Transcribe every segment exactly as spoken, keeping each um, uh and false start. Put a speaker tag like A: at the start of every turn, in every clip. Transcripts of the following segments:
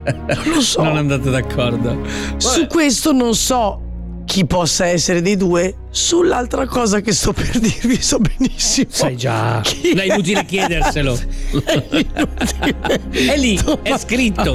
A: Non lo so.
B: Non andate d'accordo.
A: Su
B: Vabbè.
A: questo non so chi possa essere dei due. Sull'altra cosa che sto per dirvi so benissimo.
B: Sai già.
A: Chi
B: è inutile chiederselo.
A: È inutile.
B: È lì, è scritto.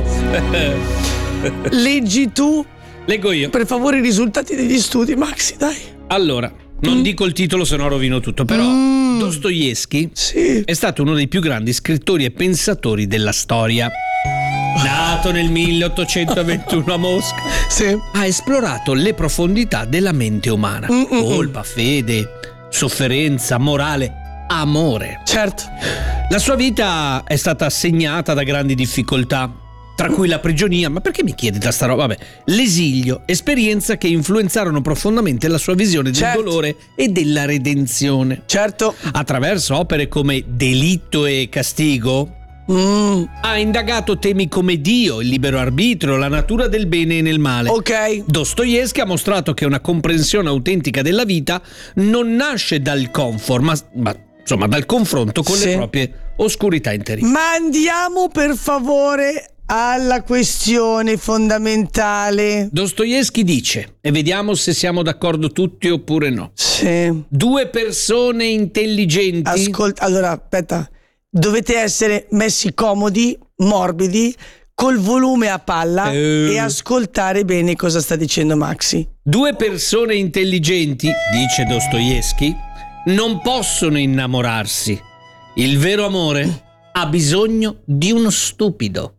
A: Leggi tu,
B: Leggo io.
A: per favore, i risultati degli studi, Maxi, dai.
B: Allora, non
A: Mm.
B: dico il titolo, se no rovino tutto. Però
A: Mm.
B: Dostoevskij
A: Sì.
B: è stato uno dei più grandi scrittori e pensatori della storia. Nato nel milleottocentoventuno a Mosca,
A: Sì.
B: ha esplorato le profondità della mente umana.
A: Mm-mm.
B: Colpa, fede, sofferenza, morale, amore.
A: Certo.
B: La sua vita è stata segnata da grandi difficoltà, tra cui la prigionia, ma perché mi chiedi da sta roba? Vabbè, l'esilio, esperienza che influenzarono profondamente la sua visione del
A: Certo.
B: dolore e della redenzione.
A: Certo.
B: Attraverso opere come Delitto e Castigo,
A: Mm.
B: ha indagato temi come Dio, il libero arbitrio, la natura del bene e nel male.
A: Ok.
B: Dostoevskij ha mostrato che una comprensione autentica della vita non nasce dal comfort, ma, ma insomma dal confronto con
A: Sì.
B: le proprie oscurità interiori.
A: Ma andiamo per favore alla questione fondamentale.
B: Dostoevskij dice, e vediamo se siamo d'accordo tutti oppure no:
A: Sì.
B: due persone intelligenti.
A: Ascolta, allora, aspetta. Dovete essere messi comodi, morbidi, col volume a palla
B: Eh.
A: e ascoltare bene cosa sta dicendo Maxi.
B: Due persone intelligenti, dice Dostoevskij, non possono innamorarsi. Il vero amore ha bisogno di uno stupido.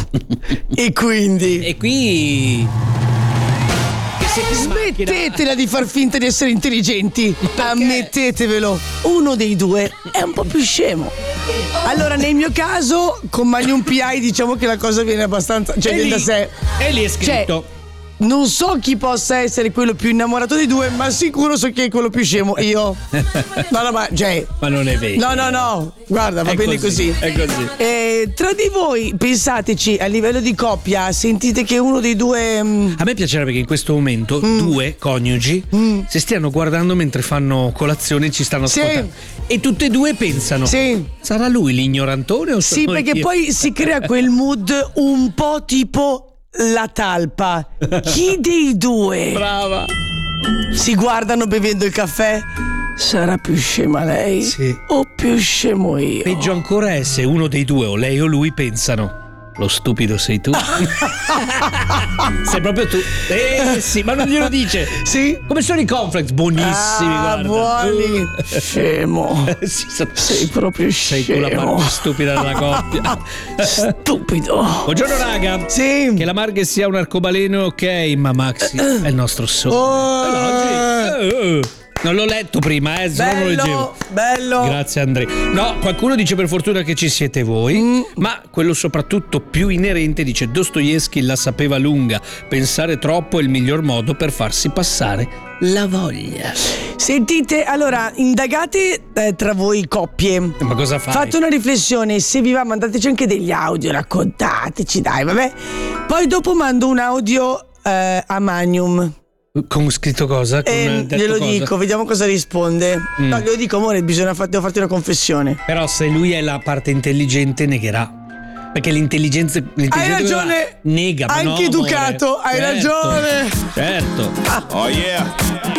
A: E quindi
B: E qui che se-
A: smettetela di far finta di essere intelligenti. Ammettetevelo. Uno dei due è un po' più scemo. Allora, nel mio caso, con Magnum P I, diciamo che la cosa viene abbastanza. Cioè,
B: E
A: viene
B: lì,
A: da sé.
B: e lì è
A: Cioè,
B: scritto.
A: non so chi possa essere quello più innamorato dei due, ma sicuro so chi è quello più scemo. Io. No, no, ma cioè.
B: Ma non è vero.
A: No, no, no. Guarda, va
B: È
A: bene
B: così,
A: così.
B: è così.
A: Eh, tra di voi, pensateci, a livello di coppia, sentite che uno dei due. mm,
B: A me piacerebbe che in questo momento due coniugi si stiano guardando mentre fanno colazione e ci stanno
A: Sì.
B: ascoltando. E tutte e due pensano:
A: Sì.
B: sarà lui l'ignorantone o
A: Sì,
B: sono
A: perché
B: io?
A: poi si crea quel mood un po' tipo la talpa. Chi dei due
B: Brava.
A: si guardano bevendo il caffè? Sarà più scema lei?
B: Sì.
A: O più scemo io?
B: Peggio ancora è se uno dei due, o lei o lui, pensano: lo stupido sei tu. Sei proprio tu. Eh sì, ma non glielo dice.
A: Sì?
B: Come sono i cornflakes? Buonissimi,
A: Ah,
B: guarda.
A: buoni.
B: Uh.
A: Scemo.
B: Sì, so-
A: Sei proprio
B: sei tu
A: scemo.
B: la parte stupida della coppia.
A: Stupido.
B: Buongiorno raga.
A: Sì.
B: Che la Marghe sia un arcobaleno, ok, ma Maxi è il nostro sogno.
A: Oh.
B: Eh, eh. Non l'ho letto prima, eh, se no non lo leggevo.
A: Bello, bello.
B: Grazie Andrea. No, qualcuno dice per fortuna che ci siete voi,
A: Mm.
B: ma quello soprattutto più inerente dice: Dostoevskij la sapeva lunga, pensare troppo è il miglior modo per farsi passare la voglia.
A: Sentite, allora, indagate eh, tra voi coppie.
B: Ma cosa fai?
A: Fate una riflessione, se vi va mandateci anche degli audio, raccontateci, dai, vabbè. Poi dopo mando un audio eh, a Magnum.
B: Con scritto cosa? Con
A: E
B: detto
A: glielo
B: cosa?
A: dico, vediamo cosa risponde.
B: Mm.
A: No, glielo dico, amore, bisogna far- devo farti una confessione.
B: Però se lui è la parte intelligente negherà. Perché l'intelligenza, l'intelligenza
A: Hai ragione.
B: nega, ma
A: Anche
B: no, amore.
A: educato, hai
B: Certo,
A: ragione.
B: Certo.
C: Oh yeah.